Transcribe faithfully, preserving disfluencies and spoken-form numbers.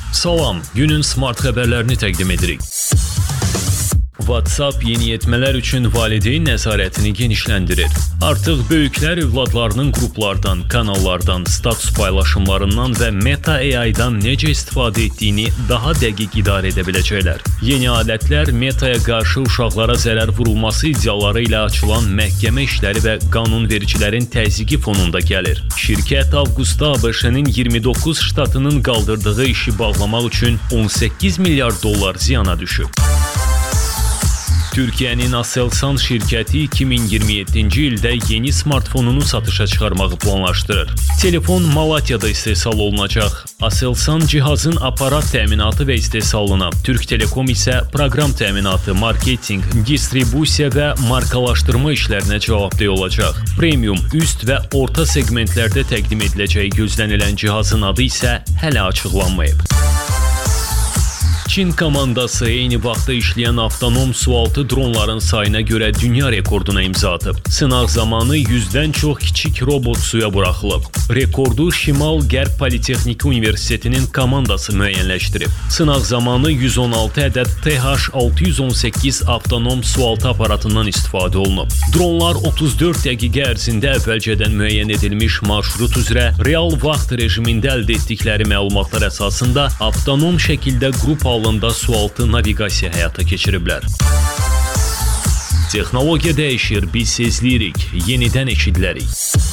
Salam, günün smart xəbərlərini təqdim edirik. WhatsApp yeniyetmələr üçün valideyn nəzarətini genişləndirir. Artıq böyüklər övladlarının qruplardan, kanallardan, status paylaşımlarından və Meta A I-dan necə istifadə etdiyini daha dəqiq idarə edə biləcəklər. Yeni alətlər Meta'ya qarşı uşaqlara zərər vurulması iddiaları ilə açılan məhkəmə işləri və qanunvericilərin təzyiqi fonunda gəlir. Şirkət avqustda ABŞ-nin iyirmi doqquz ştatının qaldırdığı işi bağlamaq üçün on səkkiz milyard dollar ziyana düşüb. Türkiyənin Aselsan şirkəti iki min iyirmi yeddinci ildə yeni smartfonunu satışa çıxarmağı planlaşdırır. Telefon Malatyada istehsal olunacaq. Aselsan cihazın aparat təminatı və istehsalına, Türk Telekom isə proqram təminatı, marketinq, distribusiya və markalaşdırma işlərinə cavabdeh olacaq. Premium, üst və orta segmentlərdə təqdim ediləcəyi gözlənilən cihazın adı isə hələ açıqlanmayıb. Çin komandası eyni vaxtda işləyən avtonom sualtı dronların sayına görə dünya rekorduna imza atıb. Sınaq zamanı yüzdən çox kiçik robot suya buraxılıb. Rekordu Şimal-Qərb Politexniki Universitetinin komandası müəyyənləşdirib. Sınaq zamanı yüz on altı ədəd T H altı yüz on səkkiz avtonom sualtı aparatından istifadə olunub. Dronlar otuz dörd dəqiqə ərzində əvvəlcədən müəyyən edilmiş marşrut üzrə real vaxt rejimində əldə etdikləri məlumatlar əsasında avtonom şəkildə qrup halında sualtı naviqasiya həyata keçiriblər. Texnologiya dəyişir, biz sezləyirik, yenidən eşidilərik.